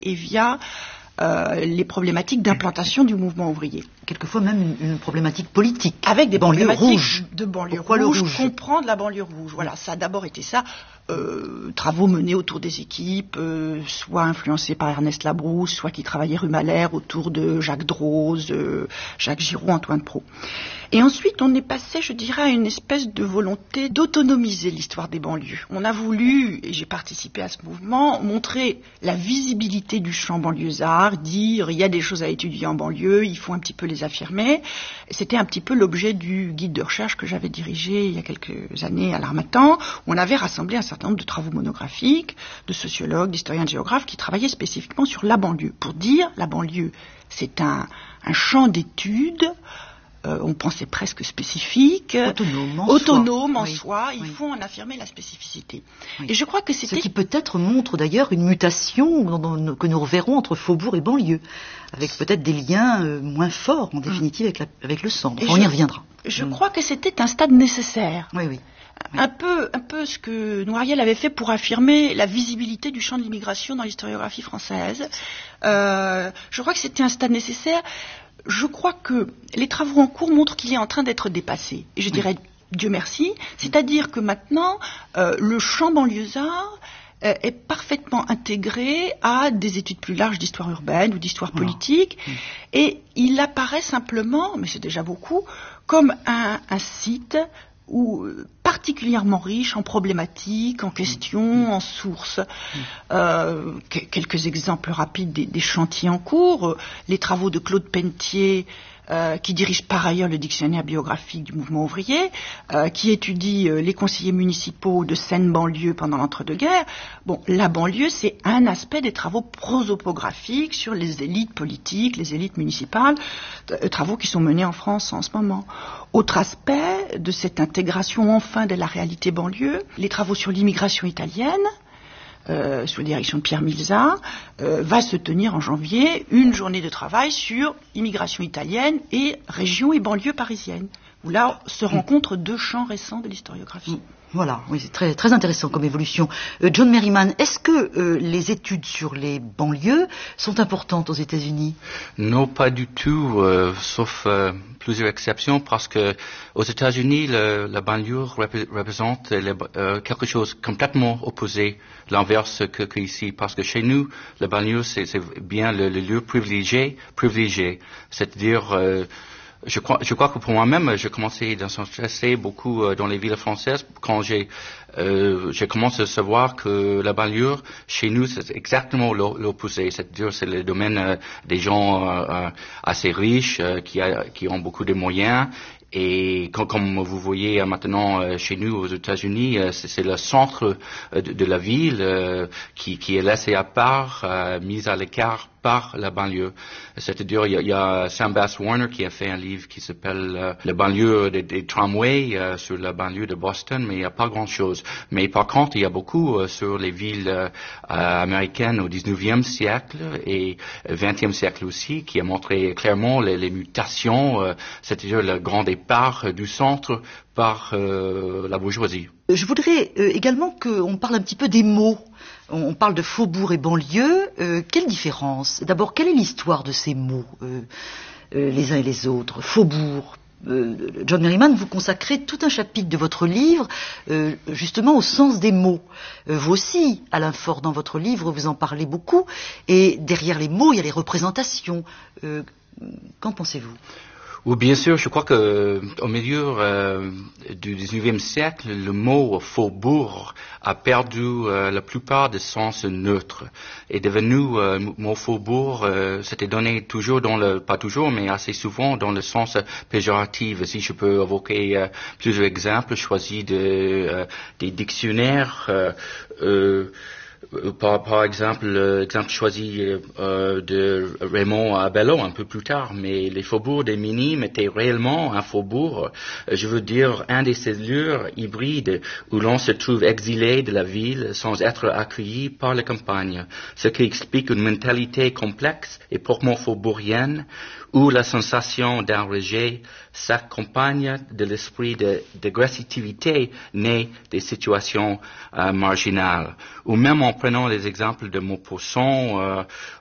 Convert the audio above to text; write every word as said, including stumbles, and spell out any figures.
et via euh, les problématiques d'implantation du mouvement ouvrier. Quelquefois même une, une problématique politique. Avec des banlieues problématiques rouges. de banlieue Pourquoi rouge, le rouge comprendre la banlieue rouge. Voilà, ça a d'abord été ça. Euh, travaux menés autour des équipes, euh, soit influencés par Ernest Labrousse, soit qui travaillaient rue Malherbe autour de Jacques Droz, euh, Jacques Giraud, Antoine Pro. Et ensuite, on est passé, je dirais, à une espèce de volonté d'autonomiser l'histoire des banlieues. On a voulu, et j'ai participé à ce mouvement, montrer la visibilité du champ banlieusard, dire il y a des choses à étudier en banlieue, il faut un petit peu les affirmer. C'était un petit peu l'objet du guide de recherche que j'avais dirigé il y a quelques années à l'Harmattan, où on avait rassemblé un certain nombre de travaux monographiques, de sociologues, d'historiens, de géographes, qui travaillaient spécifiquement sur la banlieue. Pour dire, la banlieue, c'est un, un champ d'études, euh, on pensait presque spécifique, autonome en autonome soi, en oui. soi. Il oui. faut en affirmer la spécificité. Oui. Et je crois que c'était... Ce qui peut-être montre d'ailleurs une mutation dans, dans, que nous reverrons entre faubourg et banlieue, avec peut-être des liens euh, moins forts en définitive avec, la, avec le centre. Enfin, on je, y reviendra. Je mm. crois que c'était un stade nécessaire. Oui, oui. Oui. Un peu, un peu ce que Noiriel avait fait pour affirmer la visibilité du champ de l'immigration dans l'historiographie française. Euh, je crois que c'était un stade nécessaire. Je crois que les travaux en cours montrent qu'il est en train d'être dépassé. Et je oui. dirais Dieu merci. C'est-à-dire que maintenant, euh, le champ banlieusard euh, est parfaitement intégré à des études plus larges d'histoire urbaine ou d'histoire politique. Mmh. Et il apparaît simplement, mais c'est déjà beaucoup, comme un, un site ou particulièrement riche en problématiques, en questions, mmh. en sources. Mmh. Euh, que, quelques exemples rapides des, des chantiers en cours. Les travaux de Claude Pentier, euh, qui dirige par ailleurs le dictionnaire biographique du mouvement ouvrier, euh, qui étudie euh, les conseillers municipaux de Seine-Banlieue pendant l'entre-deux-guerres. Bon, la banlieue, c'est un aspect des travaux prosopographiques sur les élites politiques, les élites municipales, euh, travaux qui sont menés en France en ce moment. Autre aspect de cette intégration enfin de la réalité banlieue, les travaux sur l'immigration italienne, euh, sous la direction de Pierre Milza, euh, va se tenir en janvier une journée de travail sur immigration italienne et région et banlieue parisienne, où là se rencontrent deux champs récents de l'historiographie. Voilà, oui, c'est très, très intéressant comme évolution. Euh, John Merriman, est-ce que euh, les études sur les banlieues sont importantes aux États-Unis? Non, pas du tout, euh, sauf euh, plusieurs exceptions, parce que aux États-Unis, le, la banlieue repré- représente les, euh, quelque chose complètement opposé, l'inverse que, que ici, parce que chez nous, la banlieue, c'est, c'est bien le, le lieu privilégié, privilégié, c'est-à-dire euh, Je crois, je crois que pour moi-même, j'ai commencé à s'intéresser beaucoup euh, dans les villes françaises quand j'ai, euh, j'ai commencé à savoir que la banlieue, chez nous, c'est exactement l'opposé. C'est-à-dire, c'est le domaine euh, des gens euh, assez riches, euh, qui, a, qui ont beaucoup de moyens. Et quand, comme vous voyez maintenant euh, chez nous aux États-Unis, euh, c'est, c'est le centre euh, de, de la ville euh, qui, qui est laissé à part, euh, mis à l'écart par la banlieue. C'est-à-dire, il y a, il y a Sam Bass-Warner qui a fait un livre qui s'appelle euh, La banlieue des, des tramways euh, sur la banlieue de Boston, mais il n'y a pas grand-chose. Mais par contre, il y a beaucoup euh, sur les villes euh, américaines au dix-neuvième siècle et vingtième siècle aussi, qui a montré clairement les, les mutations, euh, c'est-à-dire le grand départ euh, du centre par euh, la bourgeoisie. Je voudrais euh, également qu'on parle un petit peu des mots. On parle de faubourg et banlieue. Euh, quelle différence? D'abord, quelle est l'histoire de ces mots, euh, euh, les uns et les autres? Faubourg. Euh, John Merriman, vous consacrez tout un chapitre de votre livre euh, justement au sens des mots. Euh, vous aussi, Alain Faure, dans votre livre, vous en parlez beaucoup. Et derrière les mots, il y a les représentations. Euh, qu'en pensez-vous? Oui, bien sûr, je crois que au milieu euh, du dix-neuvième siècle, le mot faubourg a perdu euh, la plupart des sens neutres. Est devenu euh, mot faubourg, euh, c'était donné toujours dans le, pas toujours, mais assez souvent dans le sens péjoratif. Si je peux évoquer euh, plusieurs exemples choisis de, euh, des dictionnaires. Euh, euh, Par, par exemple, l'exemple choisi euh, de Raymond Bello un peu plus tard, mais les faubourgs des Minimes étaient réellement un faubourg, je veux dire un des cellules hybrides où l'on se trouve exilé de la ville sans être accueilli par la campagne, ce qui explique une mentalité complexe et proprement faubourienne où la sensation d'un rejet s'accompagne de l'esprit de dégressivité né des situations euh, marginales, ou même en en prenant les exemples de Maupassant euh,